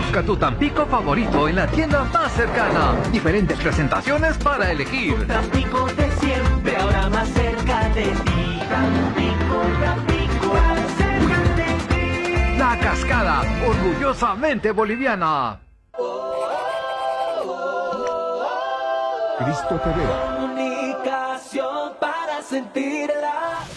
Busca tu Tampico favorito en la tienda más cercana. Diferentes presentaciones para elegir. Tu Tampico de siempre, ahora más cerca de ti. Tampico, Tampico, más cerca de ti. La Cascada, orgullosamente boliviana. Cristo TV. Comunicación para sentirla.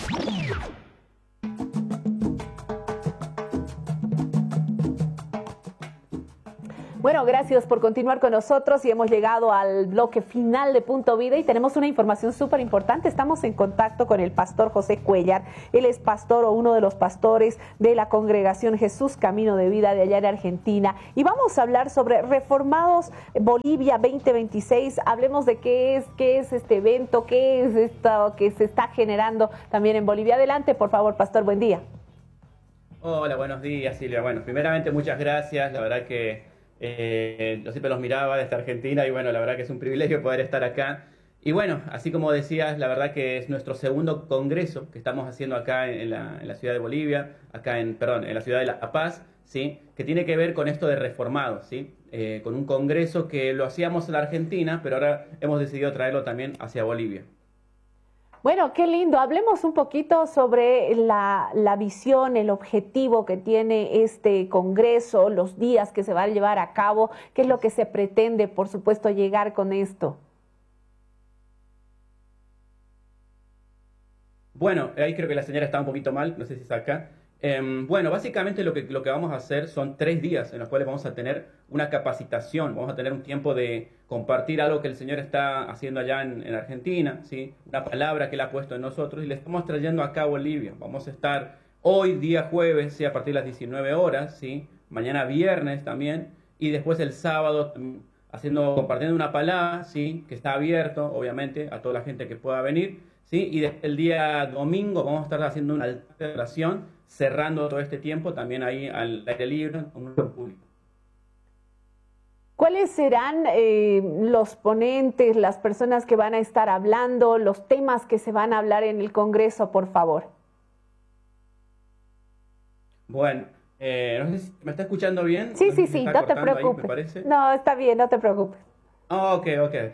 Bueno, gracias por continuar con nosotros y hemos llegado al bloque final de Punto Vida y tenemos una información súper importante. Estamos en contacto con el pastor José Cuellar. Él es pastor o uno de los pastores de la congregación Jesús Camino de Vida de allá en Argentina. Y vamos a hablar sobre Reformados Bolivia 2026. Hablemos de qué es este evento, qué es esto que se está generando también en Bolivia. Adelante, por favor, pastor, buen día. Hola, buenos días, Silvia. Bueno, primeramente muchas gracias. La verdad que yo siempre los miraba desde Argentina y bueno, la verdad que es un privilegio poder estar acá. Y bueno, así como decías, la verdad que es nuestro segundo congreso que estamos haciendo acá en la ciudad de Bolivia, en la ciudad de La Paz, ¿sí? Que tiene que ver con esto de reformados, ¿sí? Con un congreso que lo hacíamos en la Argentina, pero ahora hemos decidido traerlo también hacia Bolivia. Bueno, qué lindo. Hablemos un poquito sobre la visión, el objetivo que tiene este congreso, los días que se va a llevar a cabo, qué es lo que se pretende, por supuesto, llegar con esto. Bueno, ahí creo que la señora está un poquito mal, no sé si está acá. Bueno, básicamente lo que vamos a hacer son 3 días en los cuales vamos a tener una capacitación, vamos a tener un tiempo de compartir algo que el Señor está haciendo allá en Argentina, ¿sí? Una palabra que Él ha puesto en nosotros y le estamos trayendo acá a Bolivia. Vamos a estar hoy, día jueves, ¿sí? A partir de las 19 horas, ¿sí? Mañana viernes también, y después el sábado compartiendo una palabra, ¿sí? Que está abierto, obviamente, a toda la gente que pueda venir, ¿sí? Y el día domingo vamos a estar haciendo una altar de oración, cerrando todo este tiempo también ahí al aire libre con un público. ¿Cuáles serán los ponentes, las personas que van a estar hablando, los temas que se van a hablar en el Congreso, por favor? Bueno, no sé si me está escuchando bien. Sí, no sé si sí, está no te cortando ahí, preocupes. me parece. No, está bien, no te preocupes. Ok,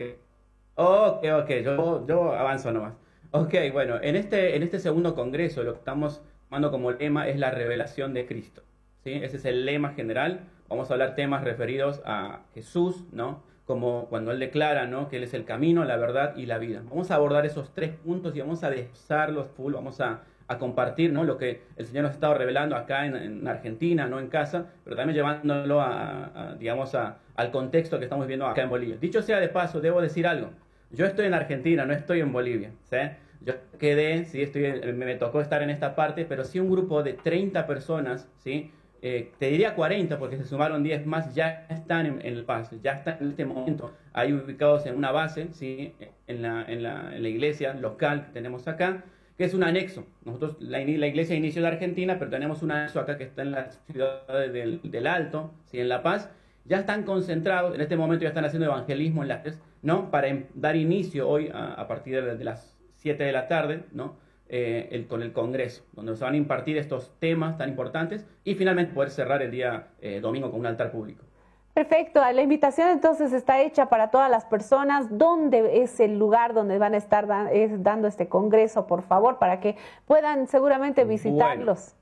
yo avanzo nomás. Ok, bueno, en este segundo congreso lo que estamos tomando como lema es la revelación de Cristo, ¿sí? Ese es el lema general. Vamos a hablar temas referidos a Jesús, ¿no? Como cuando Él declara, ¿no? Que Él es el camino, la verdad y la vida. Vamos a abordar esos 3 puntos y vamos a desglosarlos full, vamos a compartir, ¿no? Lo que el Señor nos ha estado revelando acá en Argentina, no en casa, pero también llevándolo al contexto que estamos viendo acá en Bolivia. Dicho sea de paso, debo decir algo. Yo estoy en Argentina, no estoy en Bolivia, ¿sí? Yo quedé, sí, me tocó estar en esta parte, pero sí un grupo de 30 personas, ¿sí? Te diría 40 porque se sumaron 10 más, ya están en El Paz, ya están en este momento ahí ubicados en una base, ¿sí? en la iglesia local que tenemos acá, que es un anexo. Nosotros, la iglesia inició de Argentina, pero tenemos un anexo acá que está en la ciudad del Alto, ¿sí? En La Paz. Ya están concentrados, en este momento ya están haciendo evangelismo en las, ¿no? Para dar inicio hoy a partir de las 7 de la tarde, ¿no? Con el Congreso, donde se van a impartir estos temas tan importantes y finalmente poder cerrar el día domingo con un altar público. Perfecto, la invitación entonces está hecha para todas las personas. ¿Dónde es el lugar donde van a estar dando este Congreso, por favor, para que puedan seguramente visitarlos? Bueno.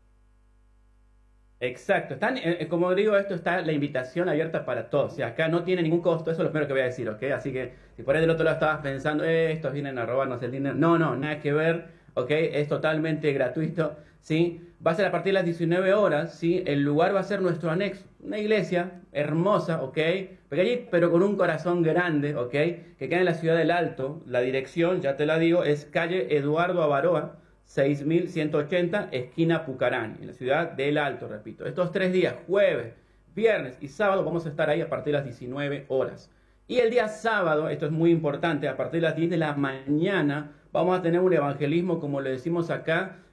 Exacto, como digo, esto está la invitación abierta para todos, o sea, acá no tiene ningún costo, eso es lo primero que voy a decir, ¿ok? Así que si por ahí del otro lado estabas pensando, estos vienen a robarnos el dinero, no, nada que ver, ¿ok? Es totalmente gratuito, ¿sí? Va a ser a partir de las 19 horas, ¿sí? El lugar va a ser nuestro anexo, una iglesia hermosa, ¿ok? Pequeñita, pero con un corazón grande, ¿ok? Que queda en la ciudad del Alto, la dirección, ya te la digo, es calle Eduardo Avaroa, 6180, esquina Pucarán, en la ciudad del Alto, repito. Estos 3 días, jueves, viernes y sábado, vamos a estar ahí a partir de las 19 horas. Y el día sábado, esto es muy importante, a partir de las 10 de la mañana, vamos a tener un evangelismo, como le decimos acá,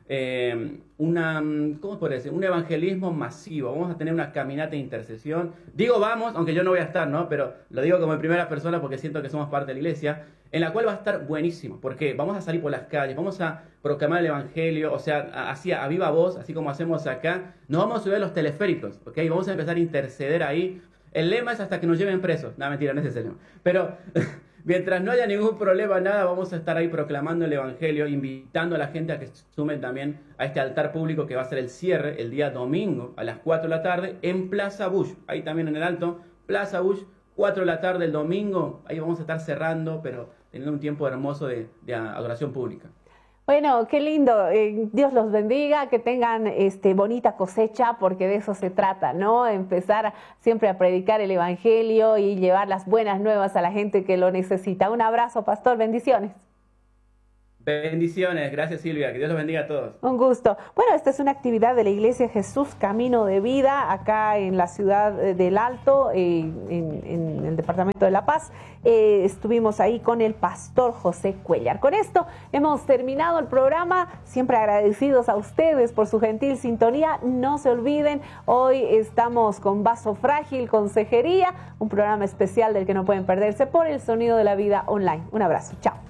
¿cómo puede decir? Un evangelismo masivo. Vamos a tener una caminata de intercesión. Digo vamos, aunque yo no voy a estar, ¿no? Pero lo digo como en primera persona porque siento que somos parte de la iglesia, en la cual va a estar buenísimo, porque vamos a salir por las calles, vamos a proclamar el evangelio, o sea, así a viva voz, así como hacemos acá. Nos vamos a subir a los teleféricos, ¿ok? Vamos a empezar a interceder ahí. El lema es hasta que nos lleven presos. No, mentira, no es ese el lema. Pero mientras no haya ningún problema, nada, vamos a estar ahí proclamando el evangelio, invitando a la gente a que se sumen también a este altar público que va a ser el cierre el día domingo a las 4 de la tarde en Plaza Bush. Ahí también en el Alto, Plaza Bush, 4 de la tarde el domingo. Ahí vamos a estar cerrando, pero teniendo un tiempo hermoso de adoración pública. Bueno, qué lindo. Dios los bendiga, que tengan bonita cosecha, porque de eso se trata, ¿no? Empezar siempre a predicar el evangelio y llevar las buenas nuevas a la gente que lo necesita. Un abrazo, pastor, bendiciones. Bendiciones, gracias Silvia, que Dios los bendiga a todos. Un gusto. Bueno, esta es una actividad de la Iglesia Jesús Camino de Vida, acá en la ciudad del Alto, en el departamento de La Paz. Estuvimos ahí con el pastor José Cuéllar. Con esto hemos terminado el programa, siempre agradecidos a ustedes por su gentil sintonía. No se olviden, hoy estamos con Vaso Frágil, Consejería, un programa especial del que no pueden perderse por el Sonido de la Vida online. Un abrazo, chao.